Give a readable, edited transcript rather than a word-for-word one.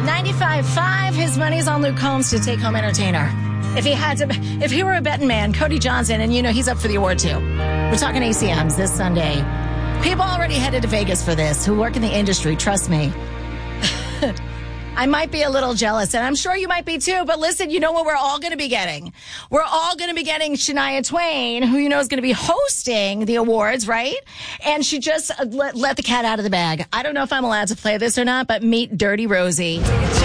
95.5. His money's on Luke Combs to take home entertainer. If he were a betting man, Cody Johnson, and he's up for the award too. We're talking ACMs this Sunday. People already headed to Vegas for this who work in the industry. Trust me. I might be a little jealous, and I'm sure you might be too. But listen, you know what we're all going to be getting? We're all going to be getting Shania Twain, who is going to be hosting the awards, right? And she just let the cat out of the bag. I don't know if I'm allowed to play this or not, but meet Dirty Rosie.